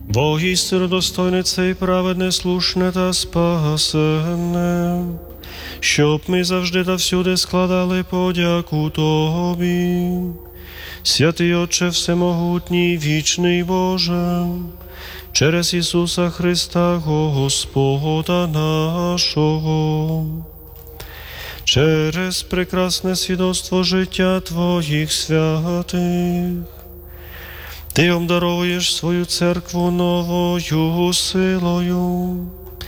Бо істинно достойне це і праведне, слушне та спасенне, щоб ми завжди та всюди складали подяку Тобі. Святий Отче всемогутній, вічний Боже, через Ісуса Христа, Господа нашого, через прекрасне свідоцтво життя Твоїх святих, Ти обдаровуєш свою церкву новою силою,